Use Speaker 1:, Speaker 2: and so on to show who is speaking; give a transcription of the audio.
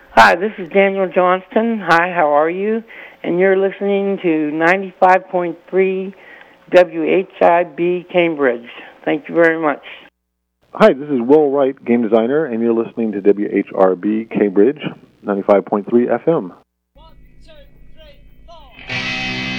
Speaker 1: Hi, this is Daniel Johnston. Hi, how are you? And you're listening to 95.3 WHIB Cambridge. Thank you very much.
Speaker 2: Hi, this is Will Wright, game designer, and you're listening to WHRB Cambridge, 95.3 FM.